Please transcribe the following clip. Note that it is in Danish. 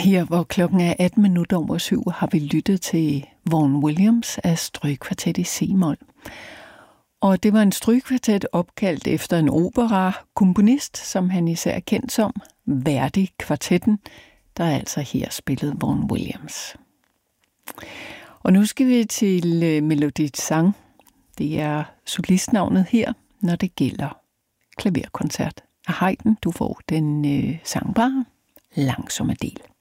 Her hvor klokken er 7:18, har vi lyttet til Vaughan Williams af Strygekvartet i C-mol. Og det var en strygekvartet opkaldt efter en opera-komponist, som han især er kendt som, Verdi-kvartetten, der er altså her spillet Vaughan Williams. Og nu skal vi til Mélodie de Sang. Det er solistnavnet her, når det gælder klaverkoncert af Haydn. Du får den sangbare langsomme del.